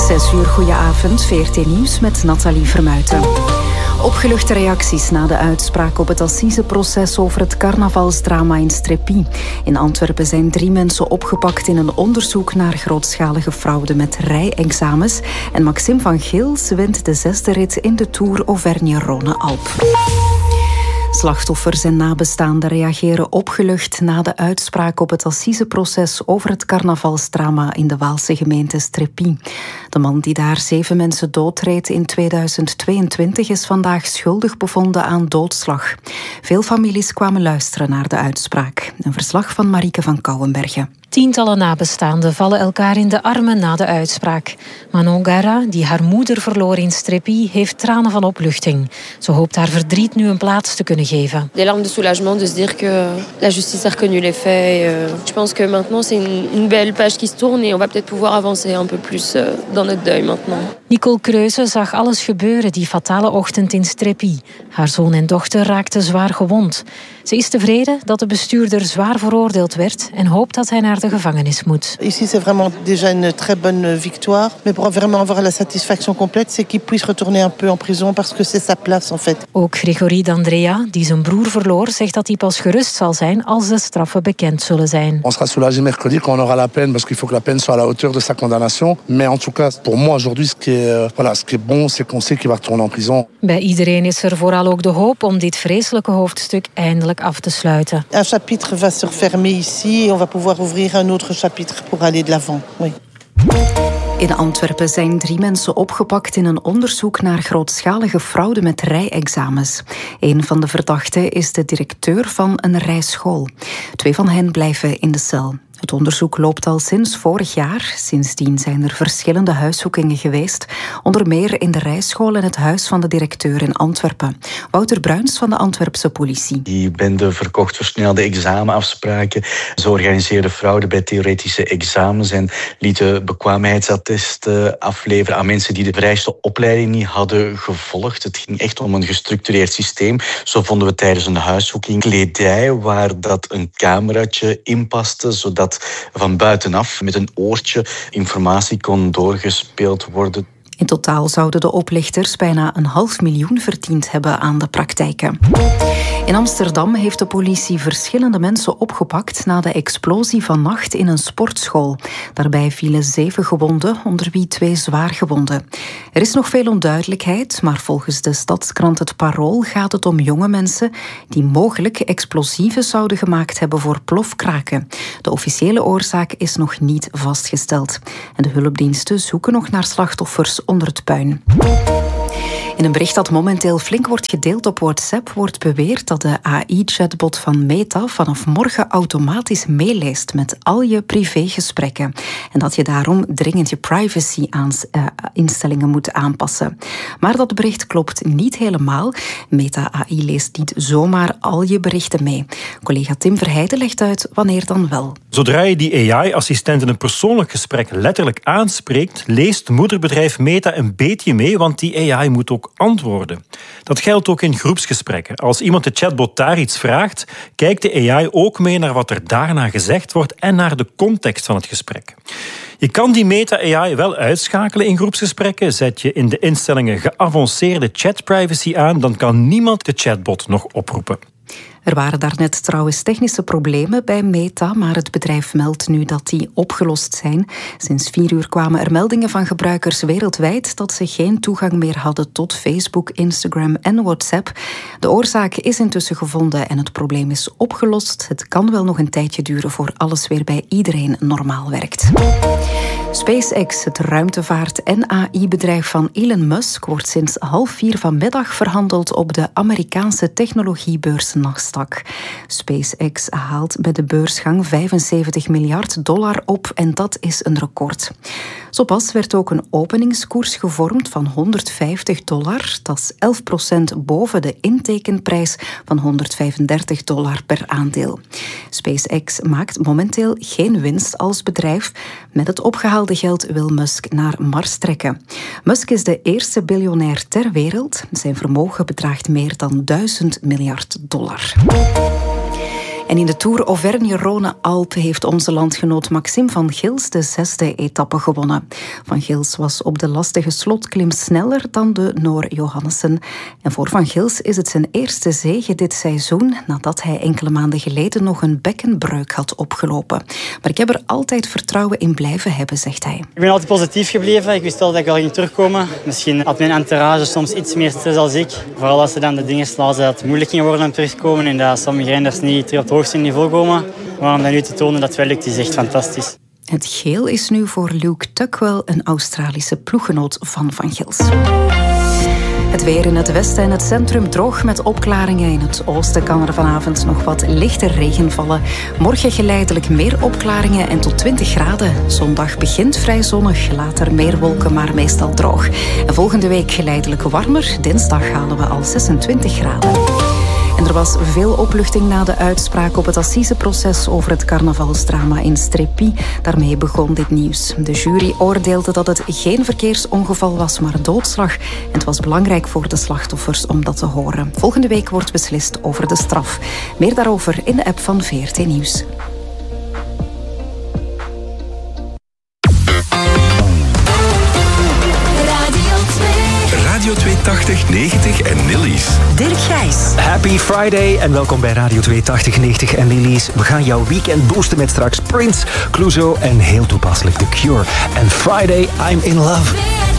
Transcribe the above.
6 uur, goedenavond. VRT Nieuws met Nathalie Vermuijten. Opgeluchte reacties na de uitspraak op het assiseproces over het carnavalsdrama in Streppy. In Antwerpen zijn 3 mensen opgepakt in een onderzoek naar grootschalige fraude met rijexamens. En Maxime van Gils wint de 6e rit in de Tour Auvergne-Rhône-Alpes. Slachtoffers en nabestaanden reageren opgelucht na de uitspraak op het assiseproces over het carnavalsdrama in de Waalse gemeente Streppy. De man die daar 7 mensen doodreed in 2022 is vandaag schuldig bevonden aan doodslag. Veel families kwamen luisteren naar de uitspraak. Een verslag van Marieke van Kouwenbergen. Tientallen nabestaanden vallen elkaar in de armen na de uitspraak. Manon Gara, die haar moeder verloor in Streppy, heeft tranen van opluchting. Ze hoopt haar verdriet nu een plaats te kunnen geven. Des larmes de soulagement de se dire que la justice a reconnu les faits. Je pense que maintenant c'est une belle page qui se tourne et on va peut-être pouvoir avancer un peu plus dans notre deuil maintenant. Nicole Kreuze zag alles gebeuren die fatale ochtend in Streppy. Haar zoon en dochter raakten zwaar gewond. Ze is tevreden dat de bestuurder zwaar veroordeeld werd en hoopt dat hij naar de gevangenis moet. Ici c'est vraiment déjà une très bonne victoire, mais pour vraiment avoir la satisfaction complète, c'est qu'il puisse retourner un peu en prison parce que c'est sa place en fait. Ook Gregory D'Andrea, die zijn broer verloor, zegt dat hij pas gerust zal zijn als de straffen bekend zullen zijn. On sera soulagé mercredi quand on aura la peine parce qu'il faut que la peine soit à la hauteur de sa condamnation, mais en tout cas pour moi aujourd'hui ce qui est bon c'est qu'on sait qu'il va retourner en prison. Bij iedereen is er vooral ook de hoop om dit vreselijke hoofdstuk eindelijk af te sluiten. Un chapitre va se refermer ici et on va pouvoir ouvrir un autre chapitre pour aller de l'avant. Oui. In Antwerpen zijn 3 mensen opgepakt in een onderzoek naar grootschalige fraude met rijexamens. Een van de verdachten is de directeur van een rijschool. 2 van hen blijven in de cel. Het onderzoek loopt al sinds vorig jaar. Sindsdien zijn er verschillende huiszoekingen geweest. Onder meer in de rijschool en het huis van de directeur in Antwerpen. Wouter Bruins van de Antwerpse politie. Die bende verkocht versnelde examenafspraken. Ze organiseerden fraude bij theoretische examens en lieten bekwaamheidsattesten afleveren aan mensen die de vereiste opleiding niet hadden gevolgd. Het ging echt om een gestructureerd systeem. Zo vonden we tijdens een huiszoeking kledij waar dat een cameraatje in paste, zodat van buitenaf met een oortje informatie kon doorgespeeld worden. In totaal zouden de oplichters bijna 500.000 verdiend hebben aan de praktijken. In Amsterdam heeft de politie verschillende mensen opgepakt na de explosie vannacht in een sportschool. Daarbij vielen 7 gewonden, onder wie 2 zwaargewonden. Er is nog veel onduidelijkheid, maar volgens de stadskrant Het Parool gaat het om jonge mensen die mogelijk explosieven zouden gemaakt hebben voor plofkraken. De officiële oorzaak is nog niet vastgesteld. En de hulpdiensten zoeken nog naar slachtoffers onder het puin. In een bericht dat momenteel flink wordt gedeeld op WhatsApp wordt beweerd dat de AI-chatbot van Meta vanaf morgen automatisch meeleest met al je privégesprekken. En dat je daarom dringend je privacy-instellingen moet aanpassen. Maar dat bericht klopt niet helemaal. Meta AI leest niet zomaar al je berichten mee. Collega Tim Verheijden legt uit wanneer dan wel. Zodra je die AI-assistent in een persoonlijk gesprek letterlijk aanspreekt, leest moederbedrijf Meta een beetje mee, want die AI moet ook antwoorden. Dat geldt ook in groepsgesprekken. Als iemand de chatbot daar iets vraagt, kijkt de AI ook mee naar wat er daarna gezegd wordt en naar de context van het gesprek. Je kan die Meta-AI wel uitschakelen in groepsgesprekken. Zet je in de instellingen geavanceerde chatprivacy aan, dan kan niemand de chatbot nog oproepen. Er waren daarnet trouwens technische problemen bij Meta, maar het bedrijf meldt nu dat die opgelost zijn. Sinds 4 uur kwamen er meldingen van gebruikers wereldwijd dat ze geen toegang meer hadden tot Facebook, Instagram en WhatsApp. De oorzaak is intussen gevonden en het probleem is opgelost. Het kan wel nog een tijdje duren voor alles weer bij iedereen normaal werkt. SpaceX, het ruimtevaart- en AI-bedrijf van Elon Musk, wordt sinds 3:30 vanmiddag verhandeld op de Amerikaanse technologiebeurs Nasdaq. SpaceX haalt bij de beursgang $75 miljard op en dat is een record. Zo pas werd ook een openingskoers gevormd van $150. Dat is 11% boven de intekenprijs van $135 per aandeel. SpaceX maakt momenteel geen winst als bedrijf. Met het opgehaalde geld wil Musk naar Mars trekken. Musk is de eerste biljonair ter wereld. Zijn vermogen bedraagt meer dan $1000 miljard. En in de Tour Auvergne-Rhône-Alpes heeft onze landgenoot Maxime van Gils de 6e etappe gewonnen. Van Gils was op de lastige slotklim sneller dan de Noor Johannessen. En voor Van Gils is het zijn eerste zege dit seizoen, nadat hij enkele maanden geleden nog een bekkenbreuk had opgelopen. Maar ik heb er altijd vertrouwen in blijven hebben, zegt hij. Ik ben altijd positief gebleven. Ik wist al dat ik wel ging terugkomen. Misschien had mijn entourage soms iets meer stress als ik. Vooral als ze dan de dingen lazen dat het moeilijk ging worden om terug te komen en dat sommige renners niet terug op het hoogste niveau komen. Maar om dat nu te tonen dat het wel lukt, is echt fantastisch. Het geel is nu voor Luke Tuckwell, een Australische ploeggenoot van Gils. Het weer in het westen en het centrum droog met opklaringen. In het oosten kan er vanavond nog wat lichte regen vallen. Morgen geleidelijk meer opklaringen en tot 20 graden. Zondag begint vrij zonnig, later meer wolken, maar meestal droog. En volgende week geleidelijk warmer. Dinsdag halen we al 26 graden. En er was veel opluchting na de uitspraak op het assiseproces over het carnavalsdrama in Strépy. Daarmee begon dit nieuws. De jury oordeelde dat het geen verkeersongeval was, maar doodslag. En het was belangrijk voor de slachtoffers om dat te horen. Volgende week wordt beslist over de straf. Meer daarover in de app van VRT Nieuws. Radio 280, 90 en Lilies. Dirk Gijs. Happy Friday en welkom bij Radio 280, 90 en Lilies. We gaan jouw weekend boosten met straks Prince, Clouseau en heel toepasselijk The Cure. En Friday, I'm in Love.